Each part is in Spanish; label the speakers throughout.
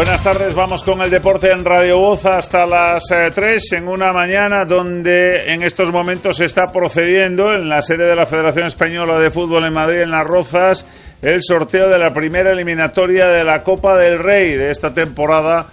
Speaker 1: Buenas tardes, vamos con el deporte en Radio Voz hasta las 3 en una mañana donde en estos momentos se está procediendo en la sede de la Federación Española de Fútbol en Madrid, en Las Rozas, el sorteo de la primera eliminatoria de la Copa del Rey de esta temporada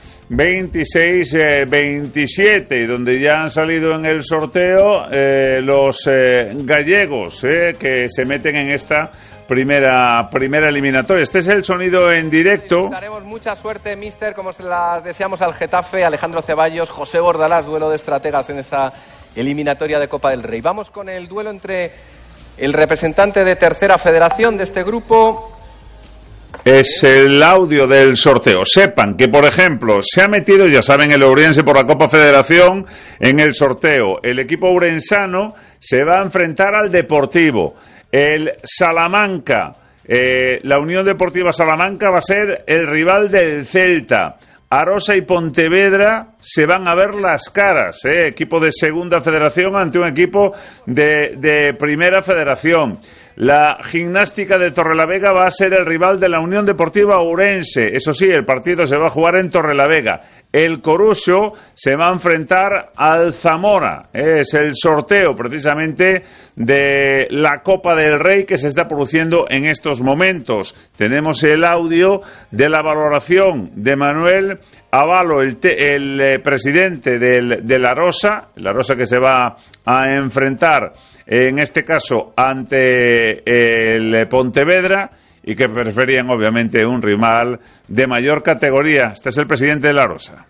Speaker 1: 26-27, y donde ya han salido en el sorteo los gallegos que se meten en esta primera eliminatoria. Este es el sonido en directo.
Speaker 2: Daremos mucha suerte, míster, como se la deseamos al Getafe, Alejandro Ceballos, José Bordalás, duelo de estrategas en esa eliminatoria de Copa del Rey. Vamos con el duelo entre el representante de tercera federación de este grupo.
Speaker 1: Es el audio del sorteo. Sepan que, por ejemplo, se ha metido, ya saben, el Ourense por la Copa Federación en el sorteo. El equipo ourensano se va a enfrentar al Deportivo. El Salamanca, la Unión Deportiva Salamanca va a ser el rival del Celta. Arosa y Pontevedra se van a ver las caras, equipo de segunda federación ante un equipo de primera federación. La Gimnástica de Torrelavega va a ser el rival de la Unión Deportiva Ourense. Eso sí, el partido se va a jugar en Torrelavega. El Coruso se va a enfrentar al Zamora. Es el sorteo precisamente de la Copa del Rey que se está produciendo en estos momentos. Tenemos el audio de la valoración de Manuel Avalo, el presidente de la Rosa que se va a enfrentar en este caso ante el Pontevedra, y que preferían obviamente un rival de mayor categoría. Este es el presidente de la Rosa.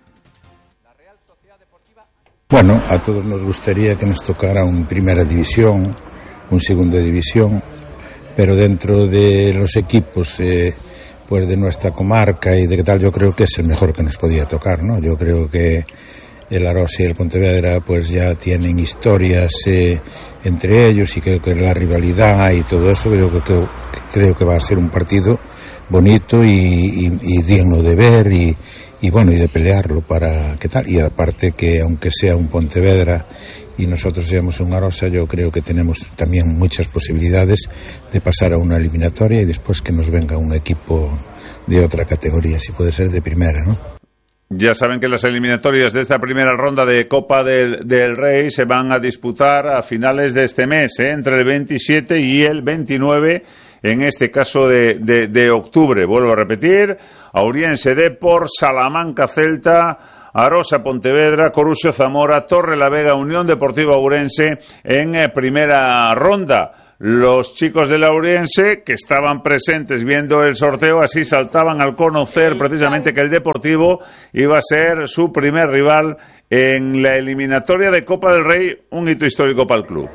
Speaker 3: Bueno, a todos nos gustaría que nos tocara un primera división, un segunda división, pero dentro de los equipos pues de nuestra comarca y de qué tal, yo creo que es el mejor que nos podía tocar, ¿no? Yo creo que el Arosa y el Pontevedra pues ya tienen historias entre ellos, y creo que la rivalidad y todo eso creo que va a ser un partido bonito y digno de ver y bueno, y de pelearlo para qué tal. Y aparte que aunque sea un Pontevedra y nosotros seamos un Arosa, yo creo que tenemos también muchas posibilidades de pasar a una eliminatoria y después que nos venga un equipo de otra categoría, si puede ser de primera, ¿no?
Speaker 1: Ya saben que las eliminatorias de esta primera ronda de Copa del Rey se van a disputar a finales de este mes, entre el 27 y el 29, en este caso de octubre. Vuelvo a repetir: Ourense Depor, Salamanca Celta, Arosa Pontevedra, Coruso Zamora, Torrelavega, Unión Deportiva Ourense en primera ronda. Los chicos de la Ourense, que estaban presentes viendo el sorteo, así saltaban al conocer precisamente que el Deportivo iba a ser su primer rival en la eliminatoria de Copa del Rey, un hito histórico para el club.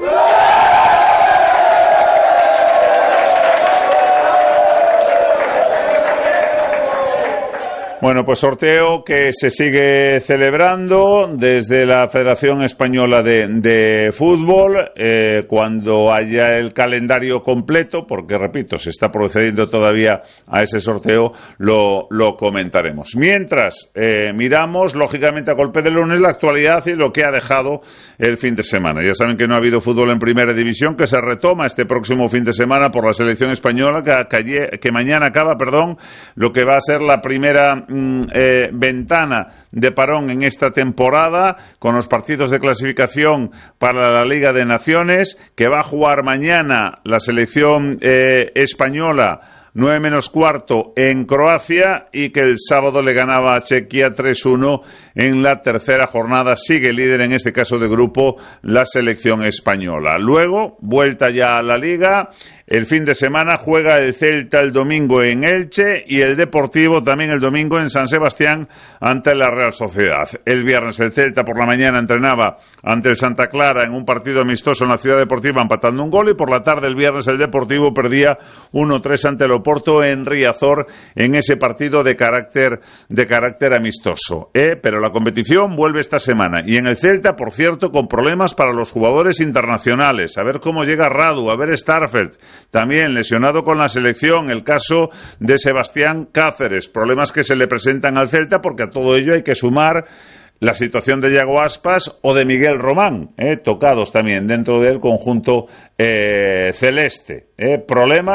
Speaker 1: Bueno, pues sorteo que se sigue celebrando desde la Federación Española de Fútbol, cuando haya el calendario completo, porque repito, se está procediendo todavía a ese sorteo, lo comentaremos. Mientras, miramos, lógicamente, a golpe de lunes, la actualidad y lo que ha dejado el fin de semana. Ya saben que no ha habido fútbol en primera división, que se retoma este próximo fin de semana por la selección española, que mañana acaba, lo que va a ser la primera ventana de parón en esta temporada, con los partidos de clasificación para la Liga de Naciones, que va a jugar mañana la selección española 9 menos cuarto en Croacia, y que el sábado le ganaba a Chequia 3-1 en la tercera jornada. Sigue líder en este caso de grupo la selección española. Luego, vuelta ya a la Liga. El fin de semana juega el Celta el domingo en Elche y el Deportivo también el domingo en San Sebastián ante la Real Sociedad. El viernes el Celta por la mañana entrenaba ante el Santa Clara en un partido amistoso en la Ciudad Deportiva, empatando un gol, y por la tarde el viernes el Deportivo perdía 1-3 ante el Oporto en Riazor en ese partido de carácter amistoso. Pero la competición vuelve esta semana, y en el Celta, por cierto, con problemas para los jugadores internacionales. A ver cómo llega Radu, a ver Starfelt, también lesionado con la selección, el caso de Sebastián Cáceres, problemas que se le presentan al Celta, porque a todo ello hay que sumar la situación de Yago Aspas o de Miguel Román, tocados también dentro del conjunto celeste. Problemas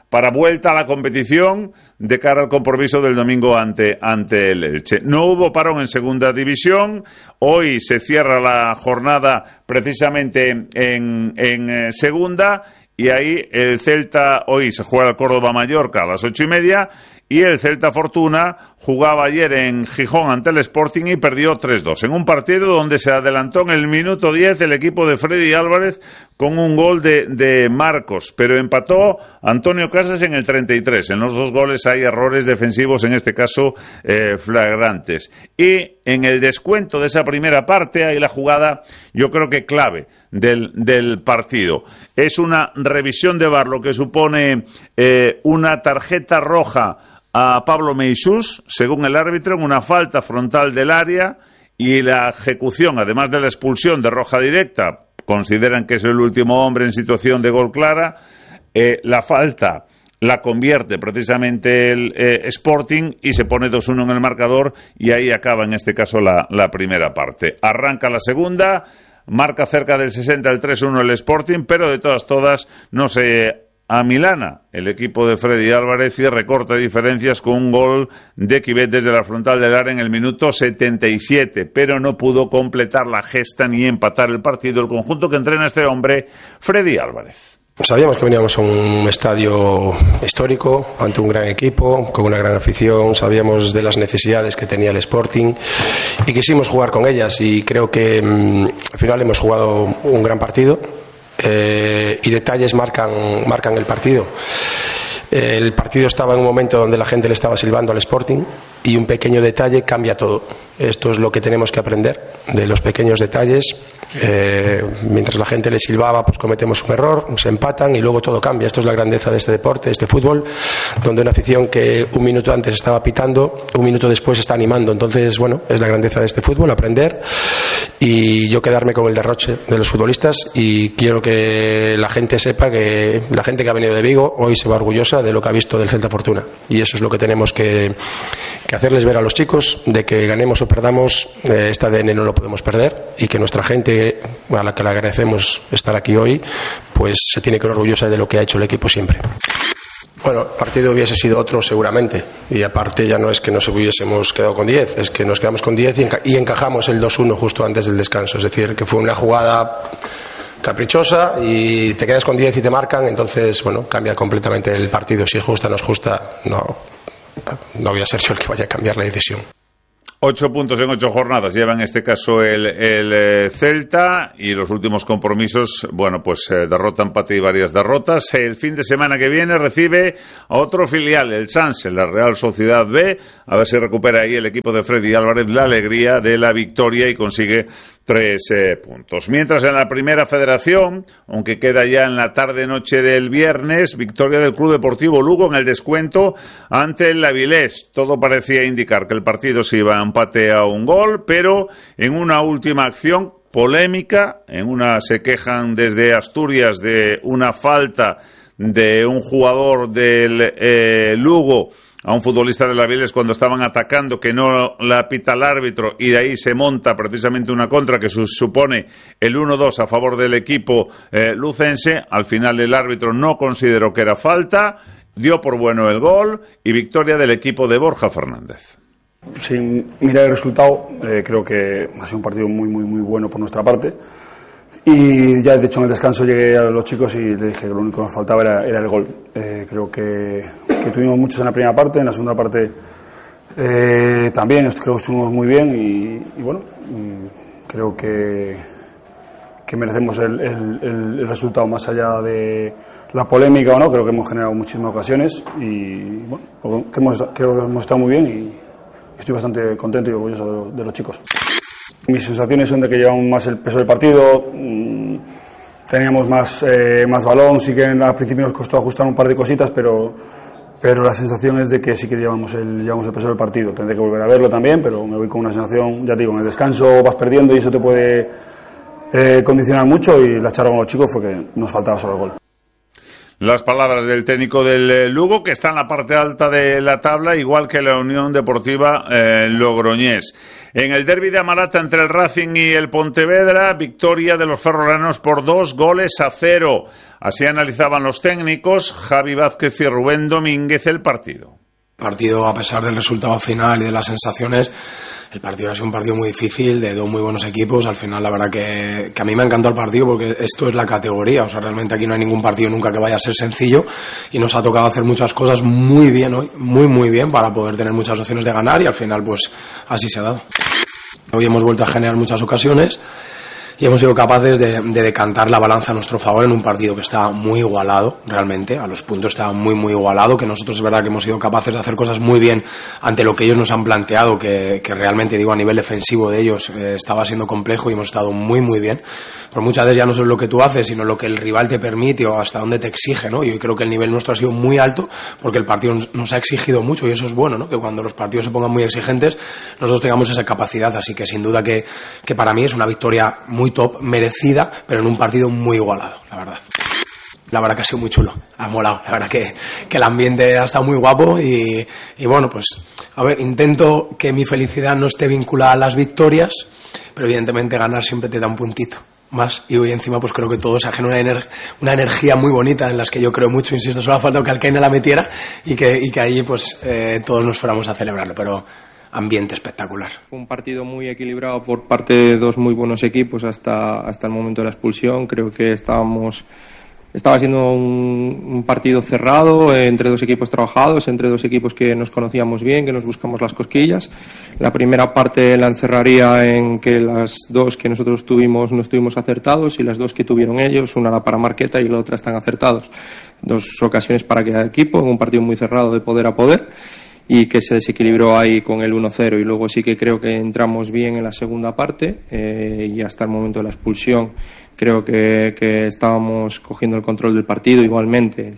Speaker 1: para vuelta a la competición de cara al compromiso del domingo ante el Elche. No hubo parón en segunda división. Hoy se cierra la jornada precisamente en segunda, y ahí el Celta, hoy se juega el Córdoba-Mallorca a las 8:30, y el Celta Fortuna jugaba ayer en Gijón ante el Sporting y perdió 3-2, en un partido donde se adelantó en el minuto 10 el equipo de Freddy Álvarez con un gol de Marcos, pero empató Antonio Casas en el 33. En los dos goles hay errores defensivos, en este caso flagrantes. Y en el descuento de esa primera parte hay la jugada, yo creo que clave del partido. Es una revisión de VAR, lo que supone una tarjeta roja a Pablo Meixús, según el árbitro, en una falta frontal del área, y la ejecución, además de la expulsión de roja directa, consideran que es el último hombre en situación de gol clara. La falta la convierte precisamente el Sporting y se pone 2-1 en el marcador, y ahí acaba en este caso la primera parte. Arranca la segunda, marca cerca del 60 el 3-1 el Sporting, pero de todas no se amilana el equipo de Freddy Álvarez y recorta diferencias con un gol de Quivet desde la frontal del área en el minuto 77, pero no pudo completar la gesta ni empatar el partido el conjunto que entrena este hombre, Freddy Álvarez.
Speaker 4: Sabíamos que veníamos a un estadio histórico, ante un gran equipo, con una gran afición, sabíamos de las necesidades que tenía el Sporting y quisimos jugar con ellas, y creo que al final hemos jugado un gran partido. Y detalles marcan el partido. El partido estaba en un momento donde la gente le estaba silbando al Sporting, y un pequeño detalle cambia todo. Esto es lo que tenemos que aprender, de los pequeños detalles. Mientras la gente le silbaba, pues cometemos un error, se empatan y luego todo cambia. Esto es la grandeza de este deporte, de este fútbol, donde una afición que un minuto antes estaba pitando, un minuto después está animando. Entonces, bueno, es la grandeza de este fútbol, aprender, y yo quedarme con el derroche de los futbolistas, y quiero que la gente sepa que la gente que ha venido de Vigo hoy se va orgullosa de lo que ha visto del Celta Fortuna, y eso es lo que tenemos que hacerles ver a los chicos, de que ganemos o perdamos, este ADN no lo podemos perder, y que nuestra gente, a la que le agradecemos estar aquí hoy, pues se tiene que ir orgullosa de lo que ha hecho el equipo siempre. Bueno, el partido hubiese sido otro seguramente, y aparte ya no es que nos hubiésemos quedado con 10, es que nos quedamos con 10 y encajamos el 2-1 justo antes del descanso, es decir, que fue una jugada caprichosa y te quedas con 10 y te marcan, entonces, bueno, cambia completamente el partido. Si es justa o no es justa, no voy a ser yo el que vaya a cambiar la decisión.
Speaker 1: 8 puntos en 8 jornadas lleva en este caso el Celta, y los últimos compromisos, bueno, pues derrota, empate y varias derrotas. El fin de semana que viene recibe a otro filial, el Sanse, la Real Sociedad B, a ver si recupera ahí el equipo de Freddy Álvarez la alegría de la victoria y consigue 3 puntos. Mientras en la Primera Federación, aunque queda ya en la tarde-noche del viernes, victoria del Club Deportivo Lugo en el descuento ante el Avilés. Todo parecía indicar que el partido se iba a empate a un gol, pero en una última acción polémica, se quejan desde Asturias de una falta de un jugador del Lugo a un futbolista del Avilés cuando estaban atacando, que no la pita el árbitro, y de ahí se monta precisamente una contra que supone el 1-2 a favor del equipo lucense. Al final el árbitro no consideró que era falta, dio por bueno el gol y victoria del equipo de Borja Fernández.
Speaker 5: Sin mirar el resultado, creo que ha sido un partido muy bueno por nuestra parte, y ya de hecho en el descanso llegué a los chicos y le dije que lo único que nos faltaba era el gol. Creo que tuvimos muchos en la primera parte, en la segunda parte también creo que estuvimos muy bien, y bueno, creo que merecemos el resultado, más allá de la polémica o no. Creo que hemos generado muchísimas ocasiones y bueno, creo que hemos estado muy bien, y estoy bastante contento y orgulloso de los chicos. Mis sensaciones son de que llevamos más el peso del partido, teníamos más balón, sí que al principio nos costó ajustar un par de cositas, pero la sensación es de que sí que llevamos el peso del partido. Tendré que volver a verlo también, pero me voy con una sensación, ya te digo, en el descanso vas perdiendo y eso te puede condicionar mucho, y la charla con los chicos fue que nos faltaba solo el gol.
Speaker 1: las palabras del técnico del Lugo, que está en la parte alta de la tabla, igual que la Unión Deportiva Logroñés. En el derbi de Amalata entre el Racing y el Pontevedra, victoria de los ferrolanos por 2-0. Así analizaban los técnicos Javi Vázquez y Rubén Domínguez el partido.
Speaker 4: Partido, a pesar del resultado final y de las sensaciones, el partido ha sido un partido muy difícil, de dos muy buenos equipos. Al final, la verdad que a mí me ha encantado el partido, porque esto es la categoría. O sea, realmente aquí no hay ningún partido nunca que vaya a ser sencillo, y nos ha tocado hacer muchas cosas muy bien hoy, muy bien, para poder tener muchas opciones de ganar, y al final pues así se ha dado. Hoy hemos vuelto a generar muchas ocasiones y hemos sido capaces de decantar la balanza a nuestro favor en un partido que estaba muy igualado, realmente, a los puntos estaba muy igualado, que nosotros es verdad que hemos sido capaces de hacer cosas muy bien ante lo que ellos nos han planteado, que realmente, digo, a nivel defensivo de ellos estaba siendo complejo, y hemos estado muy bien. Pero muchas veces ya no es lo que tú haces, sino lo que el rival te permite o hasta dónde te exige, ¿no? Y yo creo que el nivel nuestro ha sido muy alto, porque el partido nos ha exigido mucho, y eso es bueno, ¿no? Que cuando los partidos se pongan muy exigentes, nosotros tengamos esa capacidad. Así que sin duda que para mí es una victoria muy top, merecida, pero en un partido muy igualado, la verdad. La verdad que ha sido muy chulo, ha molado, la verdad que el ambiente ha estado muy guapo, y bueno, pues a ver, intento que mi felicidad no esté vinculada a las victorias, pero evidentemente ganar siempre te da un puntito más, y hoy encima pues creo que todo se ha generado una energía muy bonita, en las que yo creo mucho, insisto, solo ha faltado que Alcaina la metiera y que allí pues todos nos fuéramos a celebrarlo, pero ambiente espectacular.
Speaker 6: Un partido muy equilibrado por parte de dos muy buenos equipos hasta el momento de la expulsión. Creo que estaba siendo un partido cerrado, entre dos equipos trabajados, entre dos equipos que nos conocíamos bien, que nos buscamos las cosquillas. La primera parte la encerraría en que las dos que nosotros tuvimos no estuvimos acertados, y las dos que tuvieron ellos, una era para Marqueta y la otra están acertados. Dos ocasiones para cada equipo, en un partido muy cerrado de poder a poder, y que se desequilibró ahí con el 1-0. Y luego sí que creo que entramos bien en la segunda parte, y hasta el momento de la expulsión creo que estábamos cogiendo el control del partido igualmente,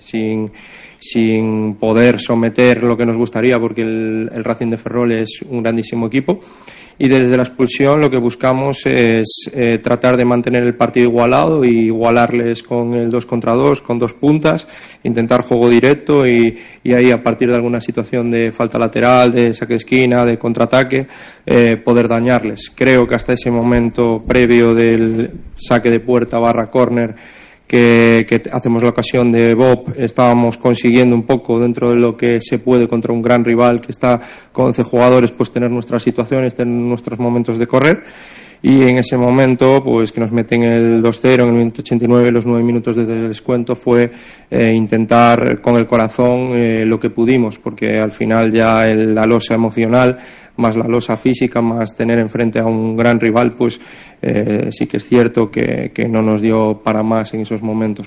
Speaker 6: sin poder someter lo que nos gustaría, porque el Racing de Ferrol es un grandísimo equipo. Y desde la expulsión lo que buscamos es tratar de mantener el partido igualado, y igualarles con el 2 contra 2, con dos puntas, intentar juego directo, y ahí, a partir de alguna situación de falta lateral, de saque de esquina, de contraataque, poder dañarles. Creo que hasta ese momento previo del saque de puerta / córner que hacemos la ocasión de Bob, estábamos consiguiendo un poco, dentro de lo que se puede contra un gran rival que está con 11 jugadores, pues tener nuestras situaciones, tener nuestros momentos de correr. Y en ese momento, pues que nos meten el 2-0 en el minuto 89, los 9 minutos de descuento, fue intentar con el corazón lo que pudimos, porque al final ya la losa emocional más la losa física, más tener enfrente a un gran rival, pues sí que es cierto que no nos dio para más en esos momentos.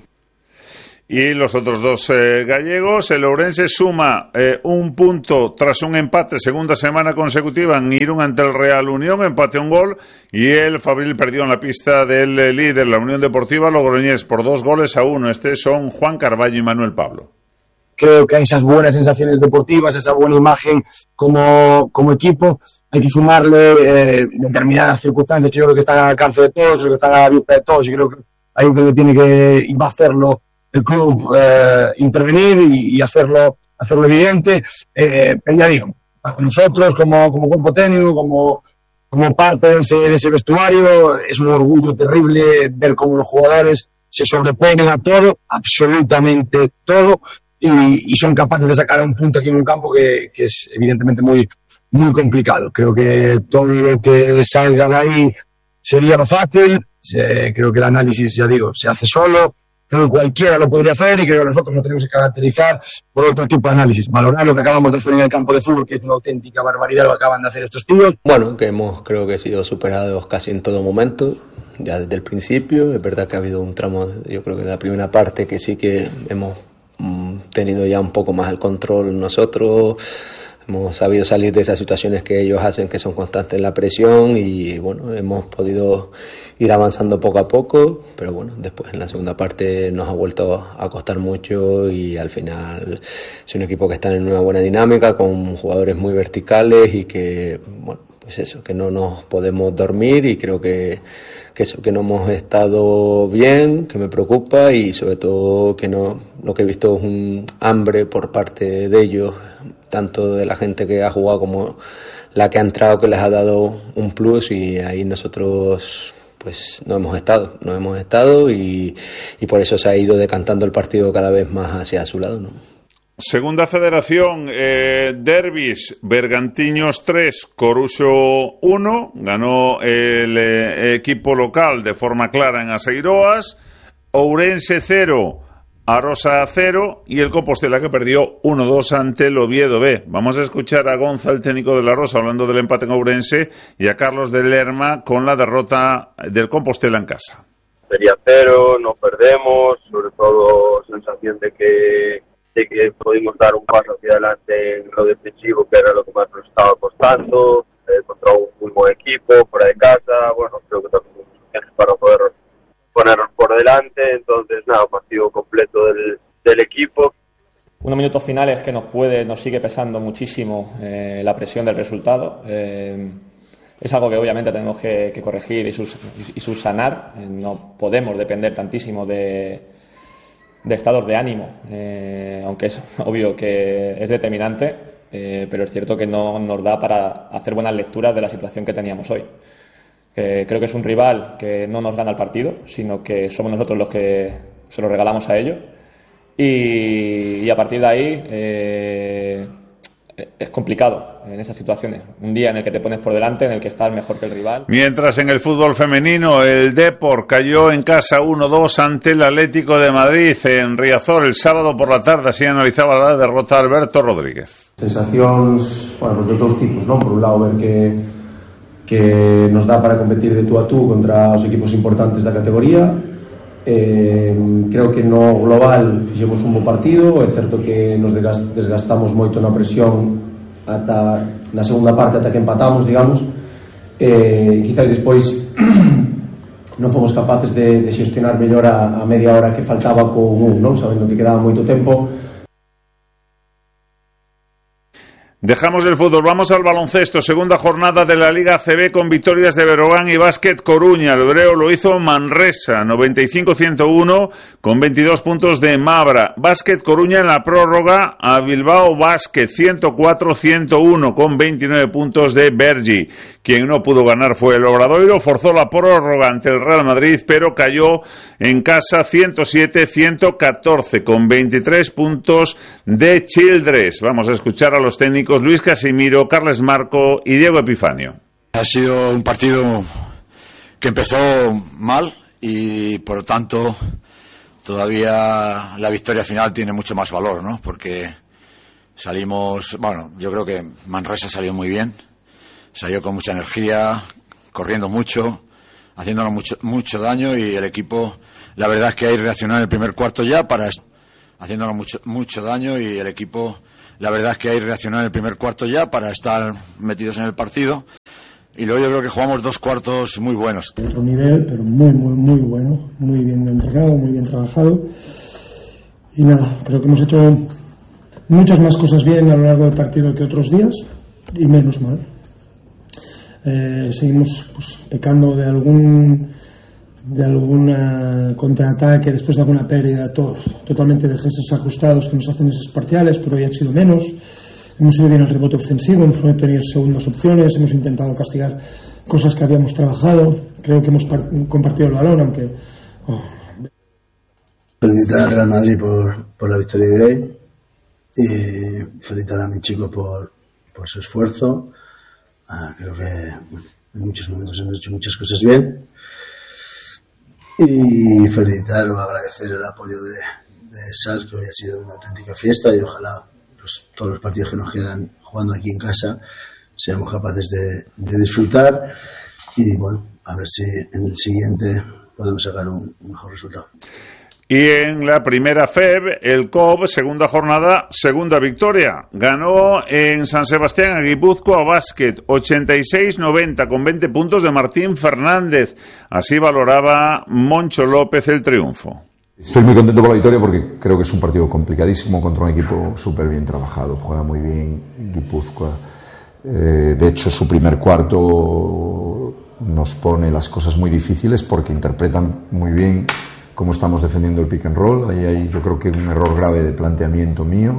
Speaker 1: Y los otros dos gallegos, el Ourense suma un punto tras un empate, segunda semana consecutiva en Irún ante el Real Unión, empate a un gol, y el Fabril perdió en la pista del líder, la Unión Deportiva Logroñés, por 2-1. Estos son Juan Carballo y Manuel Pablo.
Speaker 7: Creo que hay esas buenas sensaciones deportivas, esa buena imagen como equipo. Hay que sumarle determinadas circunstancias. Yo creo que están al alcance de todos, creo que están a la vista de todos, y creo que hay que tiene que, y va a hacerlo el club, intervenir y hacerlo evidente. Ya digo, para nosotros como cuerpo técnico, como parte de ese vestuario, es un orgullo terrible ver cómo los jugadores se sobreponen a todo, absolutamente todo, y son capaces de sacar un punto aquí en un campo que es evidentemente muy complicado. Creo que todo lo que salga de ahí sería lo fácil. Creo que el análisis, ya digo, se hace solo. Creo que cualquiera lo podría hacer, y creo que nosotros nos tenemos que caracterizar por otro tipo de análisis. Valorar lo que acabamos de hacer en el campo de fútbol, que es una auténtica barbaridad lo que acaban de hacer estos tíos.
Speaker 8: Bueno, que creo que sido superados casi en todo momento, ya desde el principio. Es verdad que ha habido un tramo, yo creo que de la primera parte, que sí que hemos tenido ya un poco más el control nosotros. Hemos sabido salir de esas situaciones que ellos hacen, que son constantes en la presión, y bueno, hemos podido ir avanzando poco a poco, pero bueno, después en la segunda parte nos ha vuelto a costar mucho, y al final es un equipo que está en una buena dinámica, con jugadores muy verticales, y que bueno, pues eso, que no nos podemos dormir, y creo que eso, que no hemos estado bien, que me preocupa, y sobre todo que no, lo que he visto es un hambre por parte de ellos, tanto de la gente que ha jugado como la que ha entrado, que les ha dado un plus, y ahí nosotros pues no hemos estado y por eso se ha ido decantando el partido cada vez más hacia su lado, ¿no?
Speaker 1: Segunda Federación, derbis, Bergantiños 3, Coruxo 1, ganó el equipo local de forma clara en Aseiroas, Ourense 0, Arosa 0, y el Compostela, que perdió 1-2 ante el Oviedo B. Vamos a escuchar a Gonza, el técnico de la Arosa, hablando del empate en Ourense, y a Carlos de Lerma con la derrota del Compostela en casa.
Speaker 9: Sería 0, no perdemos, sobre todo sensación de que pudimos dar un paso hacia adelante en lo defensivo, que era lo que más nos estaba costando, contra un muy buen equipo, fuera de casa. Bueno, creo que también tenemos opciones para poder ponernos por delante. Entonces, nada, partido completo del equipo.
Speaker 10: Unos minutos finales que nos sigue pesando muchísimo la presión del resultado. Es algo que obviamente tenemos que corregir y subsanar. No podemos depender tantísimo de estados de ánimo, aunque es obvio que es determinante, pero es cierto que no nos da para hacer buenas lecturas de la situación que teníamos hoy. Creo que es un rival que no nos gana el partido, sino que somos nosotros los que se lo regalamos a ellos, y a partir de ahí es complicado en esas situaciones. Un día en el que te pones por delante, en el que estás mejor que el rival.
Speaker 1: Mientras en el fútbol femenino, el Depor cayó en casa 1-2 ante el Atlético de Madrid en Riazor el sábado por la tarde. Así analizaba la derrota Alberto Rodríguez.
Speaker 11: Sensacións, bueno, pues de todos tipos, ¿no? Por un lado, ver que nos dá para competir de tú a tú contra os equipos importantes da categoría. Creo que no global fixemos un bo partido. É certo que nos desgastamos moito na presión ata na segunda parte, ata que empatamos, digamos. Quizás despois non fomos capaces de xestionar mellor a media hora que faltaba con non sabendo que quedaba moito tempo.
Speaker 1: Dejamos el fútbol, vamos al baloncesto. Segunda jornada de la Liga ACB con victorias de Berogán y Básquet Coruña. El Obreo lo hizo Manresa, 95-101, con 22 puntos de Mabra. Básquet Coruña en la prórroga a Bilbao Básquet, 104-101, con 29 puntos de Bergi. Quien no pudo ganar fue el Obradoiro, forzó la prórroga ante el Real Madrid, pero cayó en casa 107-114, con 23 puntos de Childress. Vamos a escuchar a los técnicos Luis Casimiro, Carles Marco y Diego Epifanio.
Speaker 12: Ha sido un partido que empezó mal y por lo tanto todavía la victoria final tiene mucho más valor, ¿no? Porque salimos, bueno, yo creo que Manresa salió muy bien, salió con mucha energía, corriendo mucho, haciéndonos mucho daño, y el equipo, la verdad es que hay reaccionado en el primer cuarto ya haciéndonos mucho daño, y el equipo, la verdad es que hay reaccionado en el primer cuarto ya para estar metidos en el partido, y luego yo creo que jugamos 2 cuartos muy buenos.
Speaker 13: Otro nivel, pero muy bueno, muy bien entrenado, muy bien trabajado, y nada, creo que hemos hecho muchas más cosas bien a lo largo del partido que otros días, y menos mal. Seguimos pues, pecando de algún contraataque después de alguna pérdida, totalmente de gestos ajustados que nos hacen esos parciales, pero hoy han sido menos. Hemos ido bien al rebote ofensivo, hemos tenido segundas opciones, hemos intentado castigar cosas que habíamos trabajado. Creo que hemos compartido el balón, aunque
Speaker 14: felicitar al Real Madrid por la victoria de hoy, y felicitar a mi chico por su esfuerzo. Creo que en muchos momentos hemos hecho muchas cosas bien, y felicitar o agradecer el apoyo de Sal, que hoy ha sido una auténtica fiesta, y ojalá todos los partidos que nos quedan jugando aquí en casa seamos capaces de disfrutar, y bueno, a ver si en el siguiente podemos sacar un mejor resultado.
Speaker 1: Y en la primera FEB, el COB, segunda jornada, segunda victoria. Ganó en San Sebastián a Guipúzcoa Básquet, 86-90, con 20 puntos de Martín Fernández. Así valoraba Moncho López el triunfo.
Speaker 15: Estoy muy contento con la victoria porque creo que es un partido complicadísimo contra un equipo súper bien trabajado. Juega muy bien Guipúzcoa. De hecho, su primer cuarto nos pone las cosas muy difíciles porque interpretan muy bien cómo estamos defendiendo el pick and roll. Ahí hay, yo creo que un error grave de planteamiento mío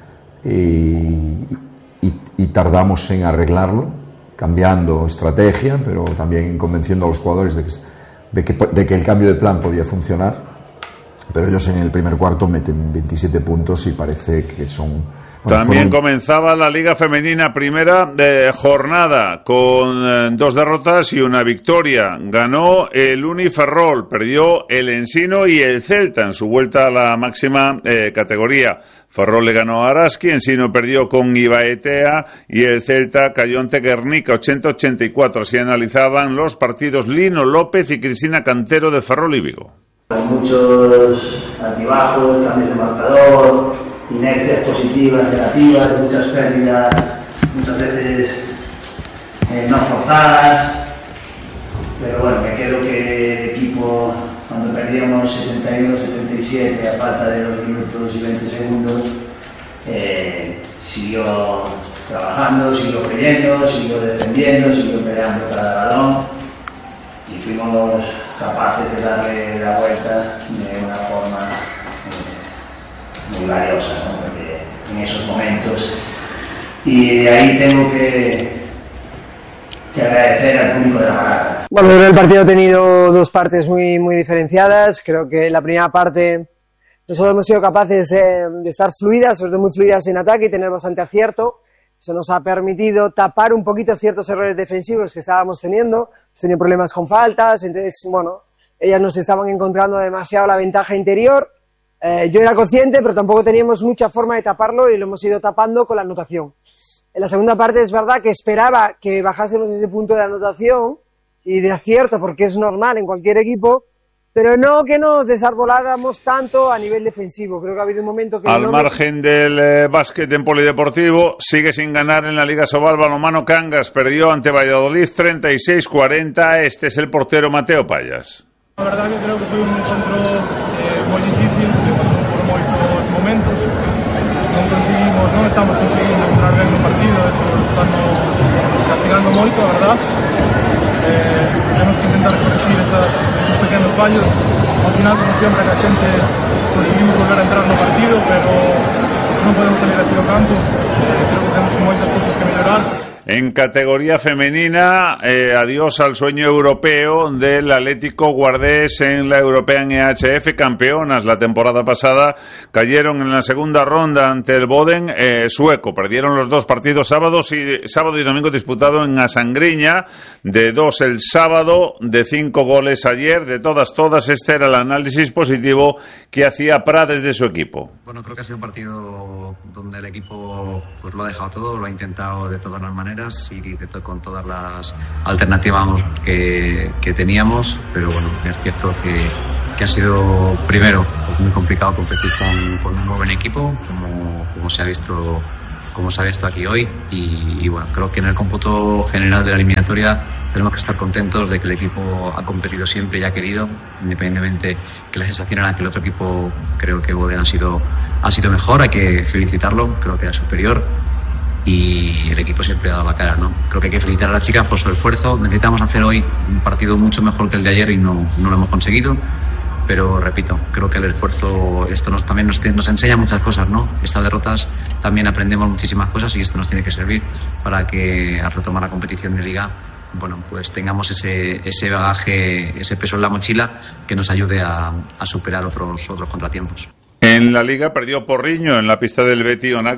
Speaker 15: y tardamos en arreglarlo, cambiando estrategia, pero también convenciendo a los jugadores de que el cambio de plan podía funcionar. Pero ellos en el primer cuarto meten 27 puntos y parece que son...
Speaker 1: También comenzaba la Liga Femenina, primera jornada, con 2 derrotas y una victoria. Ganó el Uniferrol, perdió el Ensino y el Celta en su vuelta a la máxima categoría. Ferrol le ganó a Araski, Ensino perdió con Ibaetea y el Celta cayó ante Guernica 80-84. Así analizaban los partidos Lino López y Cristina Cantero de Ferrol y Vigo.
Speaker 16: Muchos altibajos, cambios de marcador, inercias positivas, negativas, muchas pérdidas, muchas veces no forzadas, pero bueno, me quedo que el equipo, cuando perdíamos 71-77 a falta de 2 minutos y 20 segundos, siguió trabajando, siguió creyendo, siguió defendiendo, siguió peleando cada balón y fuimos capaces de darle la vuelta de una forma muy valiosa, ¿no? Porque en esos momentos, y de ahí tengo que agradecer al público de la Barata.
Speaker 17: Bueno, el partido ha tenido 2 partes muy diferenciadas. Creo que la primera parte nosotros hemos sido capaces de estar fluidas, sobre todo muy fluidas en ataque y tener bastante acierto. Eso nos ha permitido tapar un poquito ciertos errores defensivos que estábamos teniendo. Hemos tenido problemas con faltas, entonces, bueno, ellas nos estaban encontrando demasiado la ventaja interior. Yo era consciente, pero tampoco teníamos mucha forma de taparlo y lo hemos ido tapando con la anotación. En la segunda parte es verdad que esperaba que bajásemos ese punto de anotación y de acierto, porque es normal en cualquier equipo, pero no que nos desarboláramos tanto a nivel defensivo. Creo que ha habido un momento que...
Speaker 1: Al margen del básquet en polideportivo, sigue sin ganar en la Liga Sobal balonmano Cangas. Perdió ante Valladolid 36-40. Este es el portero Mateo Payas.
Speaker 18: La verdad que creo que fue un encuentro muy difícil, que pasó por muchos momentos. No estamos consiguiendo entrar bien no partido, eso estamos castigando moito, a verdad. Temos que intentar corregir esos pequenos fallos. Al final, como siempre, a xente conseguimos volver a entrar no partido, pero non podemos salir así do campo. Creo que temos moitas cousas que mellorar.
Speaker 1: En categoría femenina, adiós al sueño europeo del Atlético Guardés en la European EHF, campeonas la temporada pasada, cayeron en la segunda ronda ante el Boden sueco, perdieron los 2 partidos sábado y domingo disputado en Asangriña, de 2 el sábado, de 5 goles ayer, de todas, este era el análisis positivo que hacía Prades de su equipo.
Speaker 19: Bueno, creo que ha sido un partido donde el equipo pues lo ha dejado todo, lo ha intentado de todas las maneras y con todas las alternativas que teníamos, pero bueno, es cierto que ha sido primero muy complicado competir con un buen equipo como se ha visto aquí hoy y bueno, creo que en el cómputo general de la eliminatoria tenemos que estar contentos de que el equipo ha competido siempre y ha querido, independientemente que la sensación era que el otro equipo, creo que Boden ha sido mejor, hay que felicitarlo, creo que era superior y el equipo siempre ha dado la cara, ¿no? Creo que hay que felicitar a las chicas por su esfuerzo. Necesitamos hacer hoy un partido mucho mejor que el de ayer y no lo hemos conseguido, pero repito, creo que el esfuerzo, esto también nos enseña muchas cosas, ¿no? Estas derrotas también aprendemos muchísimas cosas y esto nos tiene que servir para que al retomar la competición de liga, bueno, pues tengamos ese bagaje, ese peso en la mochila que nos ayude a superar otros contratiempos.
Speaker 1: En la Liga perdió Porriño en la pista del Betionac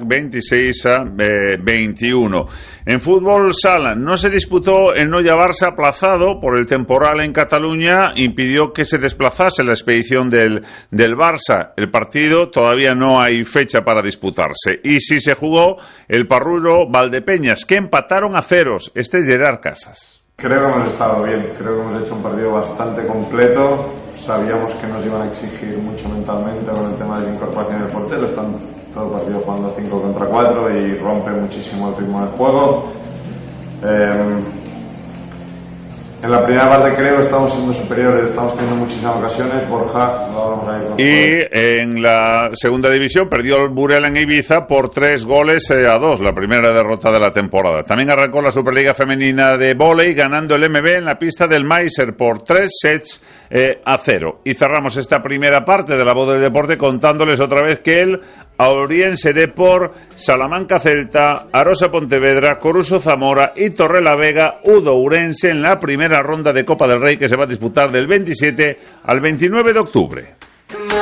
Speaker 1: 26-21. En fútbol sala no se disputó el Noia-Barça, aplazado por el temporal en Cataluña, impidió que se desplazase la expedición del Barça. El partido todavía no hay fecha para disputarse. Y sí se jugó el Parrulo Valdepeñas, que empataron a 0. Este es Gerard Casas.
Speaker 20: Creo que hemos estado bien, creo que hemos hecho un partido bastante completo. Sabíamos que nos iban a exigir mucho mentalmente con el tema de la incorporación del portero. Están todo el partido jugando 5 contra 4 y rompe muchísimo el ritmo del juego. En la primera parte creo que estamos siendo superiores, estamos teniendo muchísimas ocasiones. Borja, lo vamos a ir con
Speaker 1: y en la segunda división perdió el Burela en Ibiza por 3-2, la primera derrota de la temporada. También arrancó la Superliga Femenina de Vóley ganando el MB en la pista del Meiser por 3-0. Y cerramos esta primera parte de la voz del deporte contándoles otra vez que el Auriense Depor, Salamanca Celta, Arosa Pontevedra, Coruso Zamora y Torrelavega Udo Ourense en la primera ronda de Copa del Rey que se va a disputar del 27 al 29 de octubre.